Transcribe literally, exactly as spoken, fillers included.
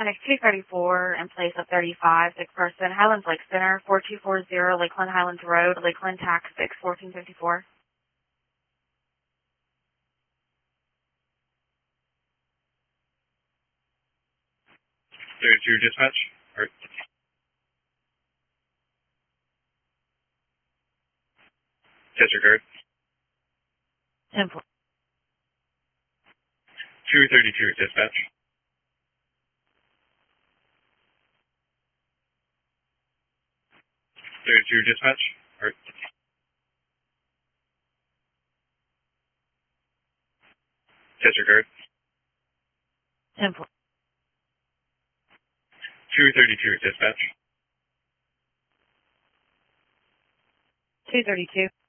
Connect two thirty-four in place of thirty-five, six person, Highlands Lake Center, four two four zero Lakeland Highlands Road, Lakeland Tax six, fourteen fifty-four. thirty-two dispatch. Or, disregard. ten four. two thirty-two dispatch. thirty-two dispatch. Or, disregard. ten four. two thirty-two dispatch. two thirty-two.